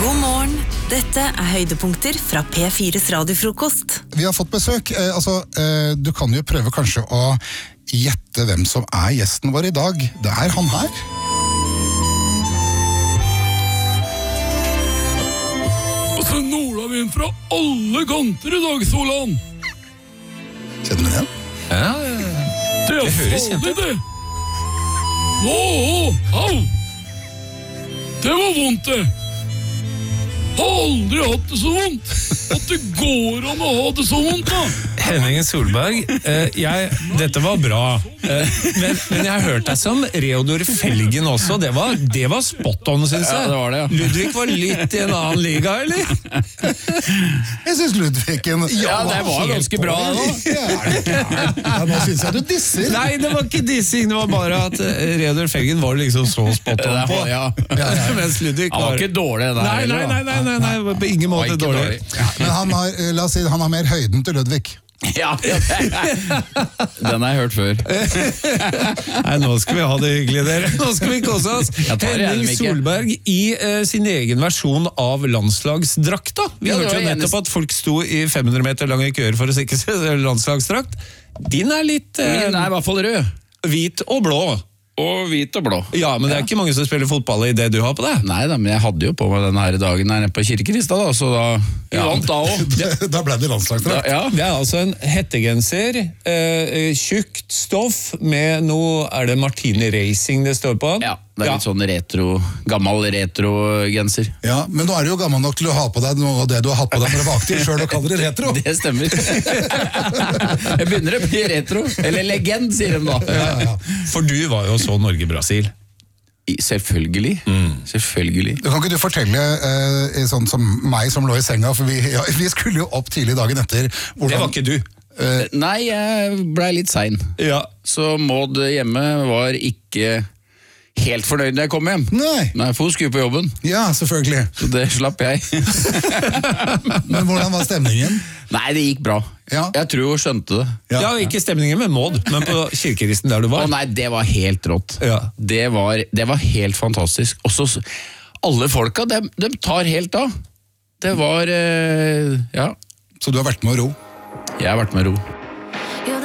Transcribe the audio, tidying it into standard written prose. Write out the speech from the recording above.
God morgen, dette høydepunkter fra P4's radiofrokost. Vi har fått besøk, du kan jo prøve kanskje å gjette hvem som gjesten vår i dag. Det han her. Altså Nordavind fra alle kanter i dag, Solan. Kjenner du den? Ja. Det høres kjent ut. Au! Det var vondt det. Har aldri hatt det så vondt. At det går an å ha det så vondt da. Henning Solberg, dette var bra, men jeg har hørt deg som Reodor Felgen også, det var spot on, synes jeg. Ja, det var det, ja. Ludvig var litt i en annen liga, eller? Jeg synes Ludvigen... Ja, det var ganske bra da. Ja, nå synes jeg du disser. Nei, det var ikke dissing, det var bare at Reodor Felgen var liksom så spot on på. Ja. Mens Ludvig Han var ikke dårlig der. Nei, på ingen måte dårlig. Ja, men la oss si, han har mer høyden til Ludvig. Ja, den har jeg hørt før. Nei, nå skal vi ha det hyggelig, dere. Nå skal vi kose oss. Henning Solberg i sin egen versjon av landslagsdrakta. Vi hørte jo nettopp at folk sto i 500 meter lange køer for å sikre seg landslagsdrakt. Din litt... Min i hvert fall rød. Hvit og blå. Og hvit og blå. Ja, men det ikke mange som spiller fotball i det du har på deg. Nei da, men jeg hadde jo på meg denne her dagen her nede på Kirkerista da, så da... Vi vant da også. Da ble det landslagsdrakt. Ja. Det altså en hettegenser, tjukt stoff med noe, det Martini Racing det står på? Ja, det litt sånn gammel retro-genser. Ja, men nå det jo gammel nok til å ha på deg noe av det du har hatt på deg når du var aktiv selv og kaller det retro. Det stemmer. Jeg begynner å bli retro, eller legend, sier de da. Ja. For du var jo så Norge-Brasil. Selvfølgelig. Selvfølgelig. Kan ikke du fortelle sånn som meg som lå i senga, for vi skulle jo opp tidlig dagen etter. Det var ikke du. Nei, jeg ble litt sein. Ja. Så Maud hjemme var ikke helt fornøyd når jeg kom hjem. Nei, for hun skulle på jobben. Ja, selvfølgelig. Så det slapp jeg. Men hvordan var stemningen? Nei, det gikk bra. Ja. Jeg tror hun skjønte det. Ja, ikke stemningen med Maud, men på kirkeristen der du var. Å nei, det var helt rått. Ja. Det var helt fantastisk. Også alle folka, de tar helt av. Det var, ja. Så du har vært med å ro? Jeg har vært med å ro.